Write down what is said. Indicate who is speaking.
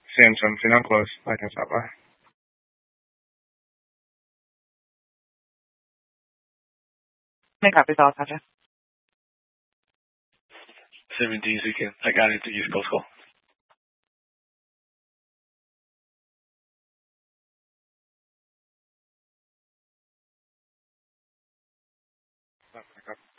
Speaker 1: เสียงฉัน非常 close 来听啥吧
Speaker 2: Make up is all, Tasha.
Speaker 3: 17 second. I got it to East Coast call.
Speaker 1: Make up